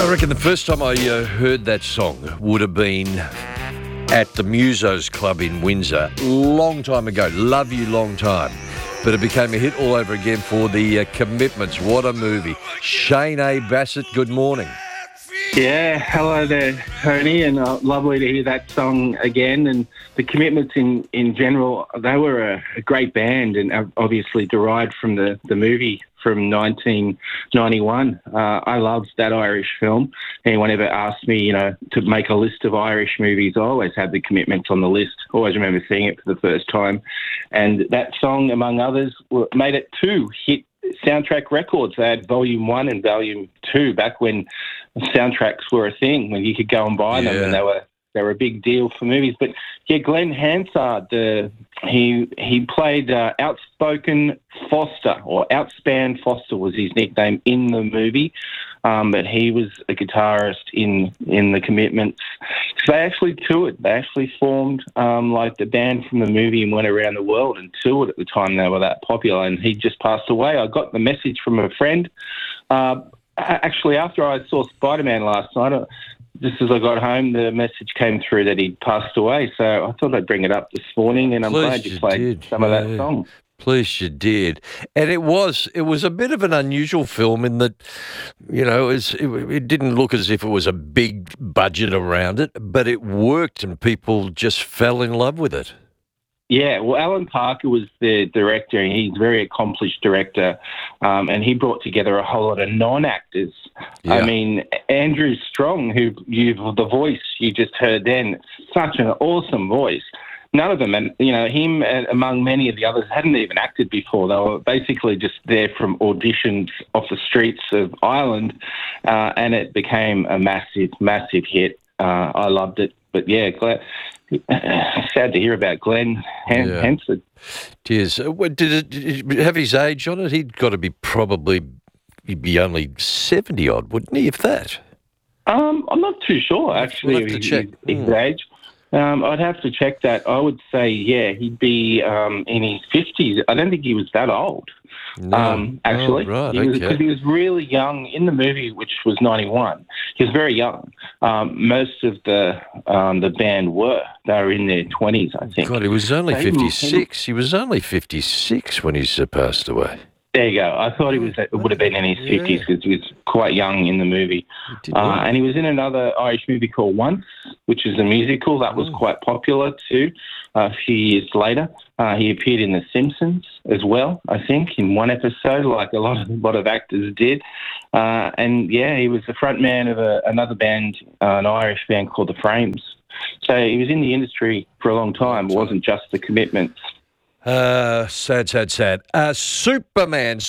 I reckon the first time I heard that song would have been at the Musos Club in Windsor, long time ago. Love You Long Time. But it became a hit all over again for the Commitments. What a movie. Shane A. Bassett, good morning. Yeah, hello there, Tony, and lovely to hear that song again. And the Commitments in general, they were a great band and obviously derived from the movie from 1991. I loved that Irish film. Anyone ever asked me, to make a list of Irish movies, I always had the Commitments on the list. Always remember seeing it for the first time. And that song, among others, made it 2 hit soundtrack records. They had Volume 1 and Volume 2 back when soundtracks were a thing, when you could go and buy them, and they were a big deal for movies. But yeah, Glenn Hansard, he played Outspoken Foster, or Outspan Foster was his nickname in the movie. But he was a guitarist in the Commitments. So they actually toured. They actually formed like the band from the movie and went around the world and toured at the time they were that popular. And he just passed away. I got the message from a friend. Actually, after I saw Spider-Man last night, just as I got home, the message came through that he'd passed away. So I thought I'd bring it up this morning, and I'm glad you played some of that song. Please, you did. And it was a bit of an unusual film in that, it didn't look as if it was a big budget around it, but it worked and people just fell in love with it. Yeah, well, Alan Parker was the director, and he's a very accomplished director, and he brought together a whole lot of non-actors. Yeah. I mean, Andrew Strong, the voice you just heard then, such an awesome voice. None of them, and him among many of the others, hadn't even acted before. They were basically just there from auditions off the streets of Ireland, and it became a massive, massive hit. I loved it, but yeah, sad to hear about Glenn Hansard. Cheers. Did it have his age on it? He'd got to be he'd be only 70 odd, wouldn't he? If that. I'm not too sure actually. We'll have to check his age. I'd have to check that. I would say, he'd be in his 50s. I don't think he was that old, actually. Oh, right, Because he was really young in the movie, which was 91. He was very young. Most of the band were. They were in their 20s, I think. God, he was only 56. He was only 56 when he passed away. There you go. I thought it would have been in his 50s because he was quite young in the movie. And he was in another Irish movie called Once, which is a musical that was quite popular too. A few years later, he appeared in The Simpsons as well, I think, in one episode, like a lot of actors did. And he was the front man of another band, an Irish band called The Frames. So he was in the industry for a long time. It wasn't just the Commitments. Sad. Superman,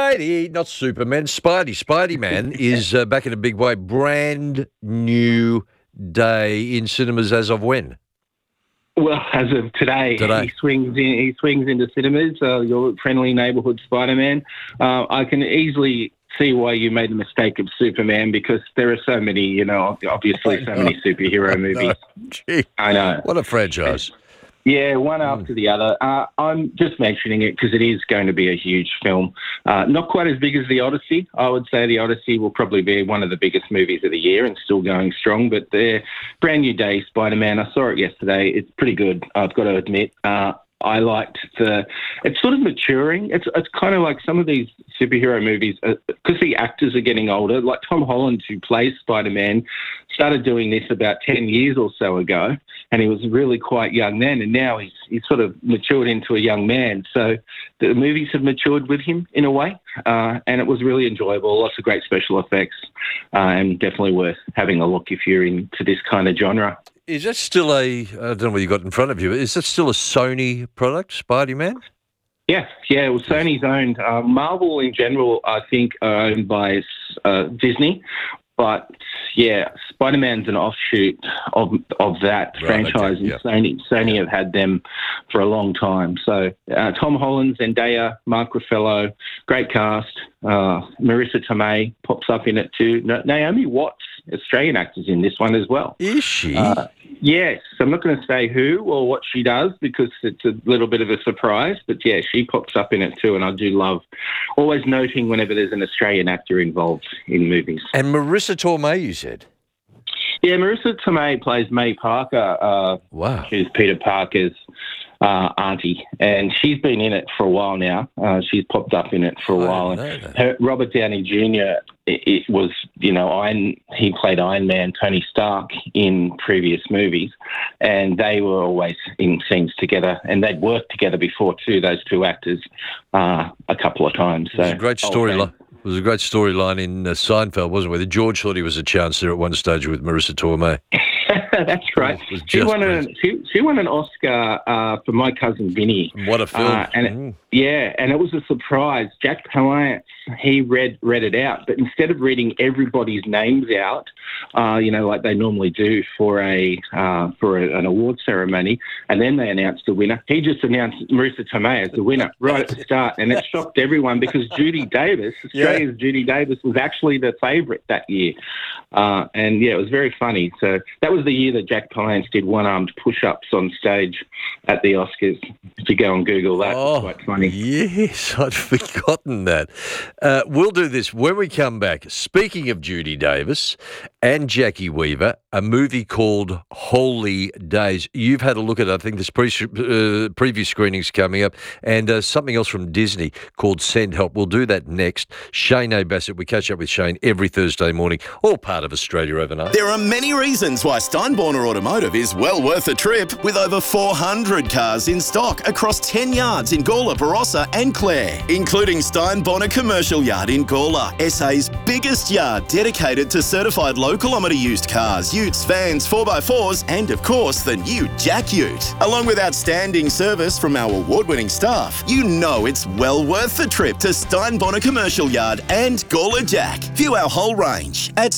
Spidey-Man is back in a big way. Brand new day in cinemas as of when? Well, as of today. He swings into cinemas. Your friendly neighbourhood Spider-Man. I can easily see why you made the mistake of Superman, because there are so many, obviously so many superhero movies. Gee, I know. What a franchise. Yeah, one after the other. I'm just mentioning it because it is going to be a huge film. Not quite as big as The Odyssey. I would say The Odyssey will probably be one of the biggest movies of the year and still going strong. But the brand new day, Spider-Man, I saw it yesterday. It's pretty good, I've got to admit. I liked it's sort of maturing. It's kind of like some of these superhero movies, because the actors are getting older, like Tom Holland, who plays Spider-Man, started doing this about 10 years or so ago, and he was really quite young then, and now he's sort of matured into a young man. So the movies have matured with him in a way, and it was really enjoyable. Lots of great special effects, and definitely worth having a look if you're into this kind of genre. Is that still I don't know what you got in front of you, is that still a Sony product, Spider-Man? Yeah, well, Sony's owned. Marvel in general, I think, are owned by Disney. But, Spider-Man's an offshoot of that franchise, and Sony have had them for a long time. So Tom Holland, Zendaya, Mark Ruffalo, great cast. Marissa Tomei pops up in it too. Naomi Watts, Australian actors in this one as well. Is she? Yes, I'm not going to say who or what she does because it's a little bit of a surprise. But yeah, she pops up in it too, and I do love always noting whenever there's an Australian actor involved in movies. And Marissa Tomei, you said? Yeah, Marissa Tomei plays May Parker. Wow. Who's Peter Parker's auntie, and she's been in it for a while now. She's popped up in it for a while. And Robert Downey Jr. It was, he played Iron Man, Tony Stark in previous movies, and they were always in scenes together, and they'd worked together before too. Those two actors a couple of times. So it was a great storyline. It was a great storyline in Seinfeld, wasn't it? Where George thought he was a chancellor at one stage with Marissa Tomei. That's right. She won an Oscar for My Cousin Vinny. What a film! And it was a surprise. Jack Palance, he read it out, but instead of reading everybody's names out, like they normally do for an award ceremony, and then they announced the winner, he just announced Marissa Tomei as the winner right at the start, and it shocked everyone because Judy Davis, Australia's Judy Davis, was actually the favourite that year, and it was very funny. So that was the year that Jack Palance did one-armed push-ups on stage at the Oscars. If you go on Google that, it's quite funny. Yes, I'd forgotten that. We'll do this when we come back. Speaking of Judy Davis and Jackie Weaver, a movie called Holy Days. You've had a look at it. I think there's preview screenings coming up, and something else from Disney called Send Help. We'll do that next. Shane A. Bassett. We catch up with Shane every Thursday morning, all part of Australia Overnight. There are many reasons why Steinborner Automotive is well worth a trip, with over 400 cars in stock across 10 yards in Gawler, Barossa and Clare, including Steinborner Commercial Yard in Gawler, SA's biggest yard dedicated to certified low-kilometre used cars, utes, vans, 4x4s and, of course, the new Jack Ute. Along with outstanding service from our award-winning staff, you know it's well worth the trip to Steinborner Commercial Yard and Gawler Jack. View our whole range at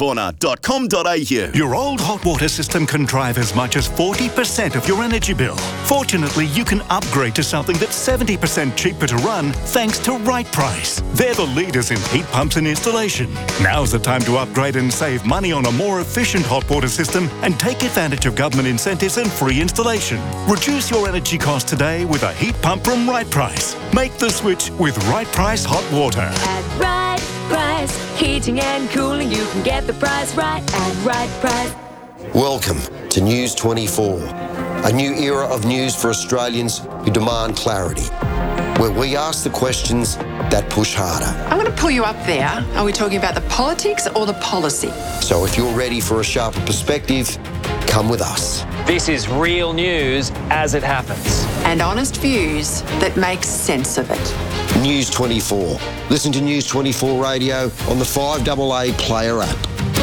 steinborner.com.au. Your old hot water system can drive as much as 40% of your energy bill. Fortunately, you can upgrade to something that's 70% cheaper to run thanks to Right Price. They're the leaders in heat pumps and installation. Now's the time to upgrade and save money on a more efficient hot water system and take advantage of government incentives and free installation. Reduce your energy costs today with a heat pump from Right Price. Make the switch with Right Price Hot Water. At Right Price, heating and cooling, you can get the price right at Right Price. Welcome to News 24, a new era of news for Australians who demand clarity, where we ask the questions that push harder. I'm going to pull you up there. Are we talking about the politics or the policy? So if you're ready for a sharper perspective, come with us. This is real news as it happens. And honest views that make sense of it. News 24. Listen to News 24 Radio on the 5AA Player app.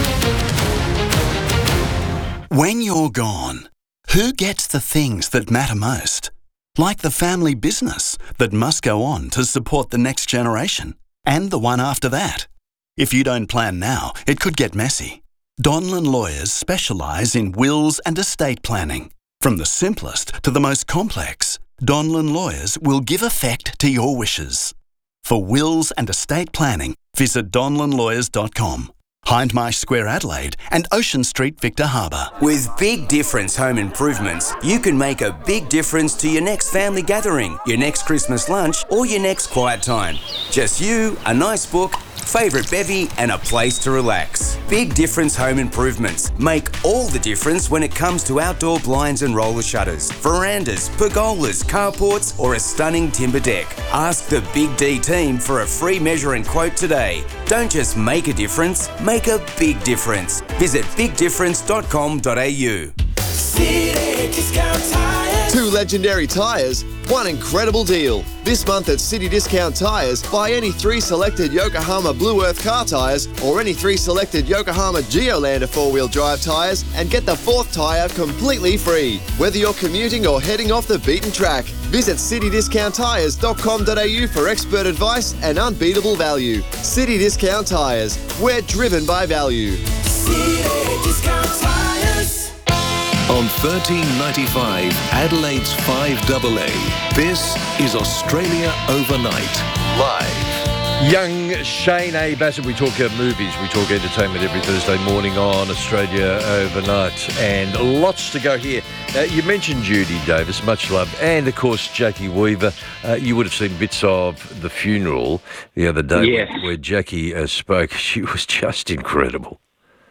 When you're gone, who gets the things that matter most? Like the family business that must go on to support the next generation and the one after that. If you don't plan now, it could get messy. Donlan Lawyers specialise in wills and estate planning. From the simplest to the most complex, Donlan Lawyers will give effect to your wishes. For wills and estate planning, visit donlanlawyers.com. Hindmarsh Square, Adelaide and Ocean Street, Victor Harbour. With Big Difference Home Improvements, you can make a big difference to your next family gathering, your next Christmas lunch or your next quiet time. Just you, a nice book, favourite bevy and a place to relax. Big Difference Home Improvements make all the difference when it comes to outdoor blinds and roller shutters, verandas, pergolas, carports or a stunning timber deck. Ask the Big D team for a free measure and quote today. Don't just make a difference, make a big difference. Visit bigdifference.com.au. City Discount Tires. 2 legendary tyres, 1 incredible deal. This month at City Discount Tyres, buy any 3 selected Yokohama Blue Earth car tyres or any 3 selected Yokohama Geolander 4-wheel drive tyres and get the 4th tyre completely free. Whether you're commuting or heading off the beaten track, visit citydiscounttyres.com.au for expert advice and unbeatable value. City Discount Tyres, we're driven by value. City Discount Tyres. On 1395, Adelaide's 5AA, this is Australia Overnight, live. Young Shane A. Bassett. We talk movies, we talk entertainment every Thursday morning on Australia Overnight, and lots to go here. You mentioned Judy Davis, much love, and of course Jackie Weaver. You would have seen bits of the funeral the other day. Yes. where Jackie spoke. She was just incredible.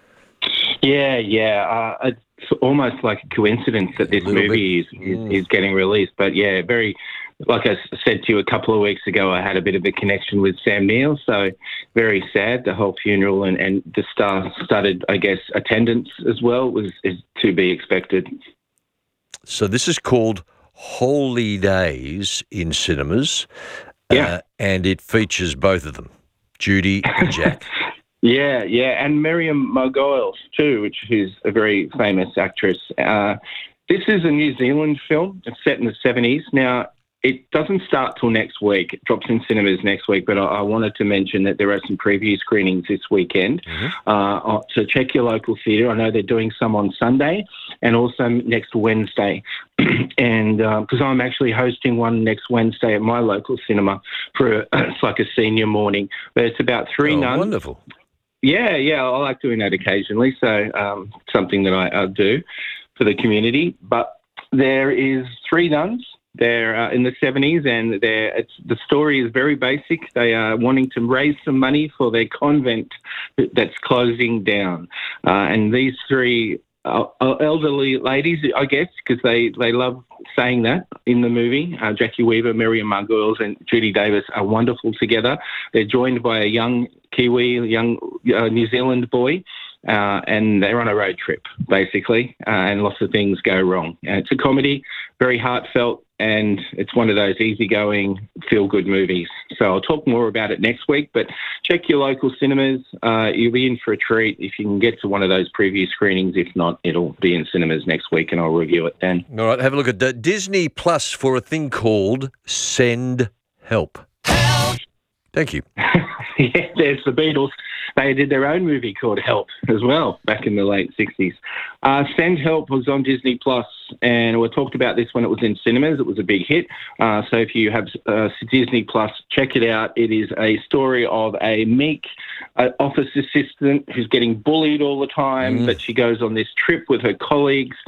Yeah. It's almost like a coincidence that this movie is getting released, but yeah, very. Like I said to you a couple of weeks ago, I had a bit of a connection with Sam Neill, so very sad. The whole funeral and the star-studded, I guess, attendance as well is to be expected. So this is called Holy Days in cinemas, and it features both of them, Judy and Jack. Yeah, and Miriam Margolyes too, which is a very famous actress. This is a New Zealand film. It's set in the 70s. Now, it doesn't start till next week. It drops in cinemas next week, but I wanted to mention that there are some preview screenings this weekend. So check your local theatre. I know they're doing some on Sunday and also next Wednesday. And because I'm actually hosting one next Wednesday at my local cinema it's like a senior morning. But it's about three nuns. Wonderful. Yeah, I like doing that occasionally. So something that I do for the community. But there is three nuns. They're in the 70s, and the story is very basic. They are wanting to raise some money for their convent that's closing down. And these three elderly ladies, I guess, because they love saying that in the movie, Jackie Weaver, Miriam Margolyes and Judy Davis are wonderful together. They're joined by a young Kiwi, New Zealand boy, and they're on a road trip, basically, and lots of things go wrong. It's a comedy, very heartfelt, and it's one of those easygoing, feel-good movies. So I'll talk more about it next week, but check your local cinemas. You'll be in for a treat if you can get to one of those preview screenings. If not, it'll be in cinemas next week, and I'll review it then. All right, have a look at Disney Plus for a thing called Send Help. Thank you. Yeah, there's the Beatles. They did their own movie called Help as well back in the late 60s. Send Help was on Disney Plus, and we talked about this when it was in cinemas. It was a big hit. So if you have Disney Plus, check it out. It is a story of a meek office assistant who's getting bullied all the time, but she goes on this trip with her colleagues.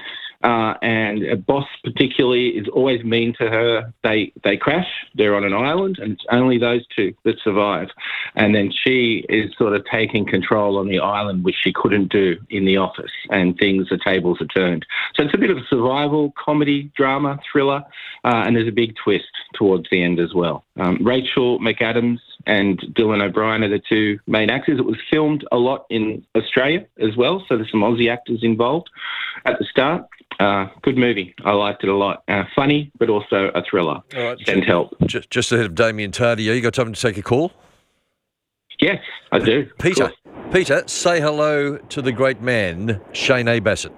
And a boss particularly is always mean to her. They crash. They're on an island, and it's only those two that survive. And then she is sort of taking control on the island, which she couldn't do in the office, and the tables are turned. So it's a bit of a survival comedy, drama, thriller, and there's a big twist towards the end as well. Rachel McAdams and Dylan O'Brien are the two main actors. It was filmed a lot in Australia as well, so there's some Aussie actors involved at the start. Good movie. I liked it a lot. Funny, but also a thriller. All right, Send Help. Just ahead of Damien Tardio, you got time to take a call? Yes, I do. Peter, say hello to the great man, Shane A. Bassett.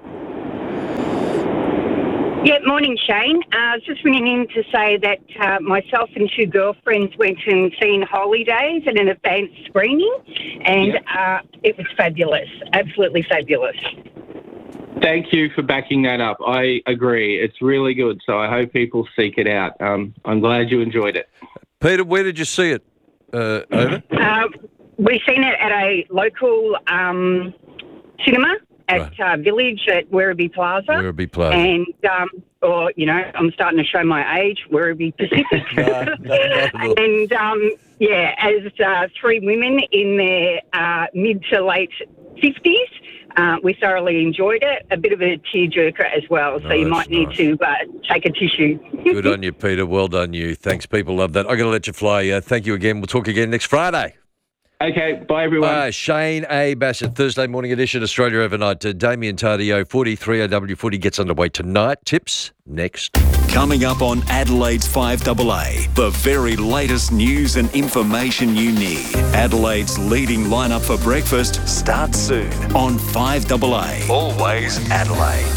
Yeah, morning, Shane. I was just ringing in to say that myself and two girlfriends went and seen Holy Days at an advanced screening, and it was fabulous, absolutely fabulous. Thank you for backing that up. I agree. It's really good, so I hope people seek it out. I'm glad you enjoyed it. Peter, where did you see it? Over? We've seen it at a local cinema at Village at Werribee Plaza. And, I'm starting to show my age, Werribee Pacific. And, as three women in their mid to late 50s, we thoroughly enjoyed it. A bit of a tearjerker as well, so you might need to take a tissue. Good on you, Peter. Well done, you. Thanks, people love that. I'm going to let you fly. Thank you again. We'll talk again next Friday. Okay, bye everyone. Shane A. Bassett, Thursday morning edition, Australia Overnight. Damien Tardio, 43AW Footy gets underway tonight. Tips next. Coming up on Adelaide's 5AA, the very latest news and information you need. Adelaide's leading lineup for breakfast starts soon on 5AA. Always Adelaide.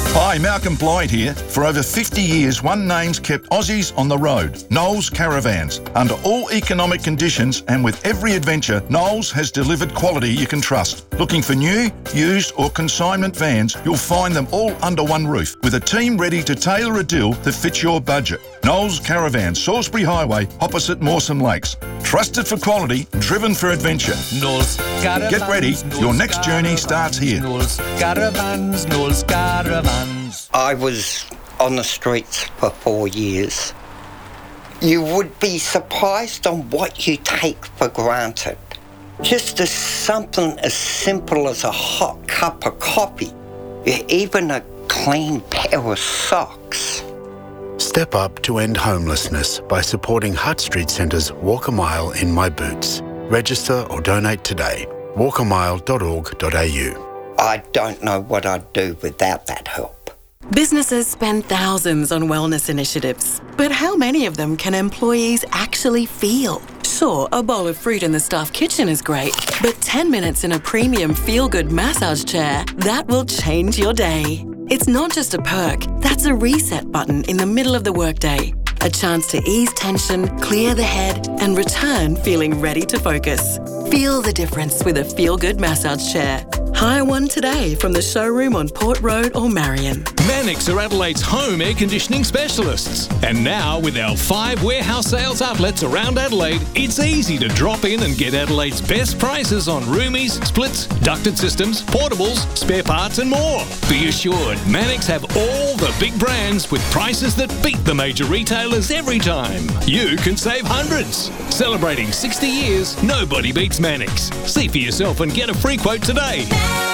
Hi, Malcolm Blyde here. For over 50 years, one name's kept Aussies on the road. Knowles Caravans. Under all economic conditions and with every adventure, Knowles has delivered quality you can trust. Looking for new, used or consignment vans, you'll find them all under one roof with a team ready to tailor a deal that fits your budget. Knowles Caravans, Salisbury Highway, opposite Mawson Lakes. Trusted for quality, driven for adventure. Knowles Caravans. Get ready, your next journey starts here. Knowles Caravans, Knowles Caravans. I was on the streets for 4 years. You would be surprised on what you take for granted. Just as something as simple as a hot cup of coffee, even a clean pair of socks. Step up to end homelessness by supporting Hutt Street Centre's Walk a Mile in My Boots. Register or donate today. walkamile.org.au. I don't know what I'd do without that help. Businesses spend thousands on wellness initiatives, but how many of them can employees actually feel? Sure, a bowl of fruit in the staff kitchen is great, but 10 minutes in a premium feel-good massage chair, that will change your day. It's not just a perk, that's a reset button in the middle of the workday. A chance to ease tension, clear the head, and return feeling ready to focus. Feel the difference with a feel-good massage chair. Hire one today from the showroom on Port Road or Marion. Mannix are Adelaide's home air conditioning specialists. And now, with our 5 warehouse sales outlets around Adelaide, it's easy to drop in and get Adelaide's best prices on roomies, splits, ducted systems, portables, spare parts and more. Be assured, Mannix have all the big brands with prices that beat the major retailers every time. You can save hundreds. Celebrating 60 years, nobody beats Mannix. See for yourself and get a free quote today.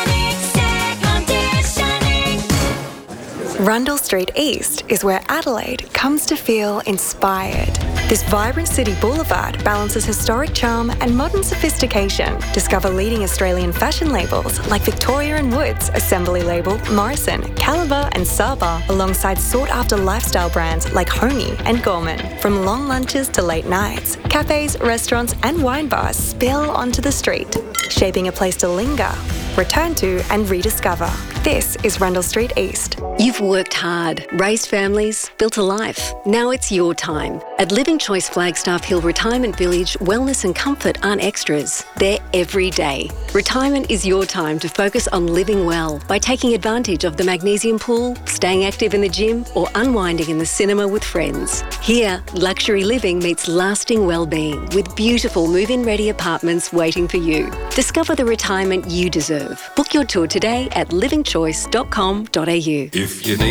Rundle Street East is where Adelaide comes to feel inspired. This vibrant city boulevard balances historic charm and modern sophistication. Discover leading Australian fashion labels like Victoria & Woods, Assembly Label, Morrison, Caliber and Saba, alongside sought-after lifestyle brands like Honey and Gorman. From long lunches to late nights, cafes, restaurants and wine bars spill onto the street, shaping a place to linger, return to and rediscover. This is Rundle Street East. You've worked hard, raised families, built a life. Now it's your time. At Living Choice Flagstaff Hill Retirement Village, wellness and comfort aren't extras. They're every day. Retirement is your time to focus on living well by taking advantage of the magnesium pool, staying active in the gym, or unwinding in the cinema with friends. Here, luxury living meets lasting well-being with beautiful move-in ready apartments waiting for you. Discover the retirement you deserve. Book your tour today at livingchoice.com.au. If you need